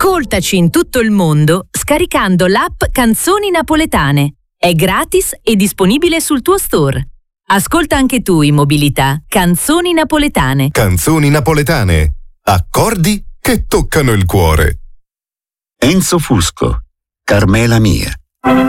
Ascoltaci in tutto il mondo scaricando l'app Canzoni Napoletane. È gratis e disponibile sul tuo store. Ascolta anche tu in mobilità Canzoni Napoletane. Canzoni napoletane. Accordi che toccano il cuore. Enzo Fusco, Carmela mia.